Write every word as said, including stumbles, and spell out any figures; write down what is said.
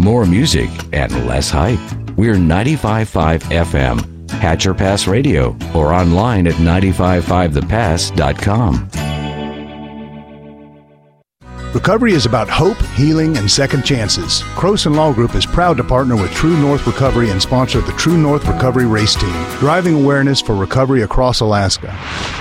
More music and less hype. We're ninety-five point five F M, Hatcher Pass Radio, or online at nine five five the pass dot com. Recovery is about hope, healing, and second chances. Croson Law Group is proud to partner with True North Recovery and sponsor the True North Recovery Race Team, driving awareness for recovery across Alaska.